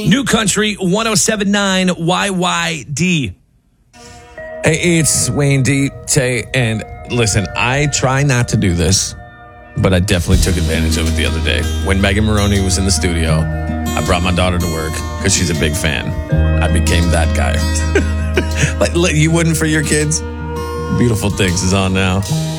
New Country 107.9 YYD. Hey, it's Wayne D. Tay, and listen, I try not to do this, but I definitely took advantage of it the other day. When Megan Maroney was in the studio, I brought my daughter to work because she's a big fan. I became that guy. Like, you wouldn't for your kids? Beautiful Things is on now.